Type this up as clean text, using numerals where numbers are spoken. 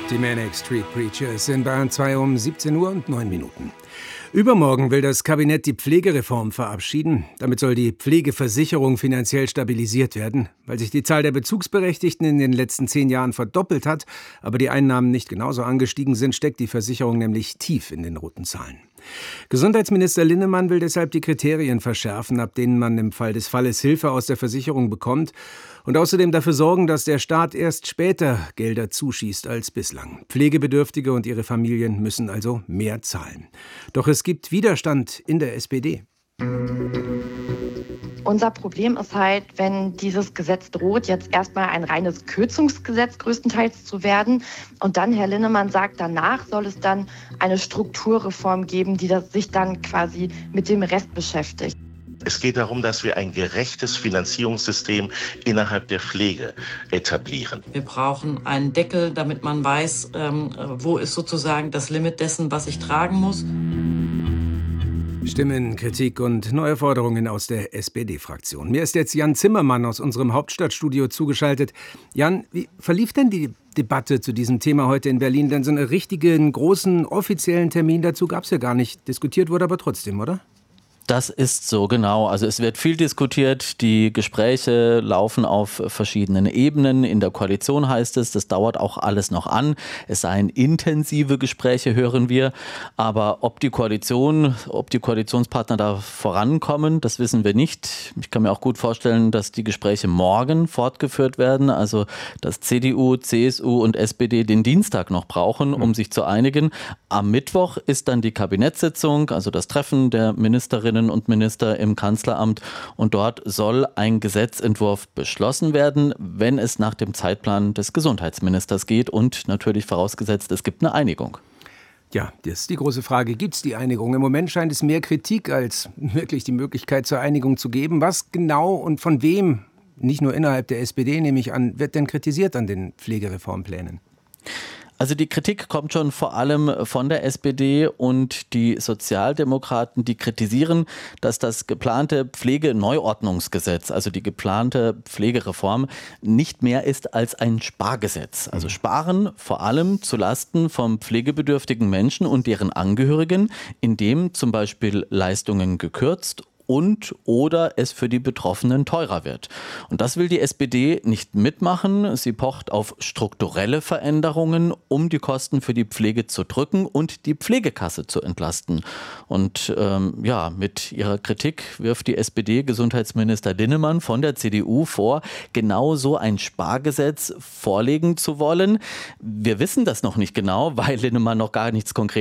Die Manic Street Preachers in Bayern 2 um 17 Uhr und 9 Minuten. Übermorgen will das Kabinett die Pflegereform verabschieden. Damit soll die Pflegeversicherung finanziell stabilisiert werden. Weil sich die Zahl der Bezugsberechtigten in den letzten 10 Jahren verdoppelt hat, aber die Einnahmen nicht genauso angestiegen sind, steckt die Versicherung nämlich tief in den roten Zahlen. Gesundheitsminister Linnemann will deshalb die Kriterien verschärfen, ab denen man im Fall des Falles Hilfe aus der Versicherung bekommt und außerdem dafür sorgen, dass der Staat erst später Gelder zuschießt als bislang. Pflegebedürftige und ihre Familien müssen also mehr zahlen. Doch es gibt Widerstand in der SPD. Unser Problem ist halt, wenn dieses Gesetz droht, jetzt erstmal ein reines Kürzungsgesetz größtenteils zu werden. Und dann, Herr Linnemann sagt, danach soll es dann eine Strukturreform geben, die sich dann quasi mit dem Rest beschäftigt. Es geht darum, dass wir ein gerechtes Finanzierungssystem innerhalb der Pflege etablieren. Wir brauchen einen Deckel, damit man weiß, wo ist sozusagen das Limit dessen, was ich tragen muss. Stimmen, Kritik und neue Forderungen aus der SPD-Fraktion. Mir ist jetzt Jan Zimmermann aus unserem Hauptstadtstudio zugeschaltet. Jan, wie verlief denn die Debatte zu diesem Thema heute in Berlin? Denn so einen richtigen, großen, offiziellen Termin dazu gab es ja gar nicht. Diskutiert wurde aber trotzdem, oder? Das ist so, genau. Also es wird viel diskutiert. Die Gespräche laufen auf verschiedenen Ebenen. In der Koalition heißt es, das dauert auch alles noch an. Es seien intensive Gespräche, hören wir. Aber ob die Koalitionspartner da vorankommen, das wissen wir nicht. Ich kann mir auch gut vorstellen, dass die Gespräche morgen fortgeführt werden. Also dass CDU, CSU und SPD den Dienstag noch brauchen, um sich zu einigen. Am Mittwoch ist dann die Kabinettssitzung, also das Treffen der Ministerinnen und Minister im Kanzleramt. Und dort soll ein Gesetzentwurf beschlossen werden, wenn es nach dem Zeitplan des Gesundheitsministers geht und natürlich vorausgesetzt, es gibt eine Einigung. Ja, das ist die große Frage. Gibt es die Einigung? Im Moment scheint es mehr Kritik als wirklich die Möglichkeit zur Einigung zu geben. Was genau und von wem, nicht nur innerhalb der SPD, nehme ich an, wird denn kritisiert an den Pflegereformplänen? Also die Kritik kommt schon vor allem von der SPD und die Sozialdemokraten, die kritisieren, dass das geplante Pflegeneuordnungsgesetz, also die geplante Pflegereform, nicht mehr ist als ein Spargesetz. Also sparen vor allem zulasten von pflegebedürftigen Menschen und deren Angehörigen, indem zum Beispiel Leistungen gekürzt und oder es für die Betroffenen teurer wird. Und das will die SPD nicht mitmachen. Sie pocht auf strukturelle Veränderungen, um die Kosten für die Pflege zu drücken und die Pflegekasse zu entlasten. Und mit ihrer Kritik wirft die SPD-Gesundheitsminister Linnemann von der CDU vor, genau so ein Spargesetz vorlegen zu wollen. Wir wissen das noch nicht genau, weil Linnemann noch gar nichts Konkretes